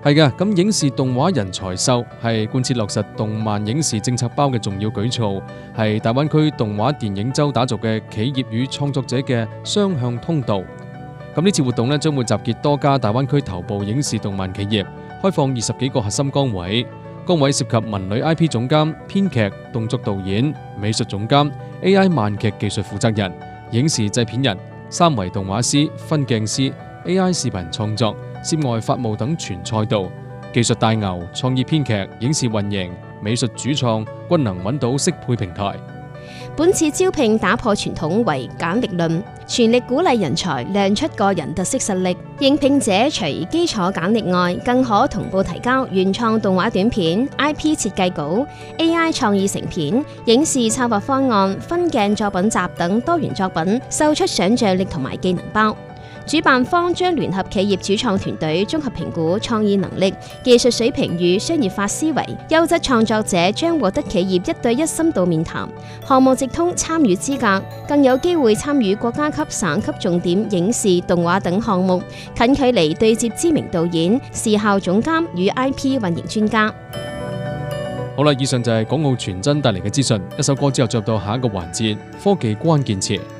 係嘅，咁影視動畫人才秀係貫徹落實動漫影視政策包嘅重要舉措，係大灣區動畫電影周打造嘅企業與創作者嘅雙向通道。咁呢次活動將會集結多家大灣區頭部影視動漫企業，開放20幾個核心崗位，崗位涉及文旅 IP 總監、編劇、動作導演、美術總監、AI 漫劇技術負責人、影視製片人、3維動畫師、分鏡師、AI 視頻創作、涉外法務等全賽道，技術大牛、創意編劇、影視運營、美術主創均能揾到適配平台。 本次招聘打破傳統為簡歷論，全力鼓勵人才亮出個人特色實力。應聘者除基礎簡歷外，更可同步提交原創動畫短片、IP 設計稿、AI 創意成片、影視策劃方案、分鏡作品集等多元作品，秀出想像力同埋技能包。主辦方將聯合企業主創團隊綜合評估創意能力、技術水平與商業化思維，優質創作者將獲得企業1對1深度面談，項目直通參與資格，更有機會參與國家級、省級重點影視、動畫等項目，近距離對接知名導演、視效總監與 IP 運營專家。 好啦，以上就係港澳傳真帶嚟嘅資訊，一首歌之後進入到下一個環節，科技關鍵詞。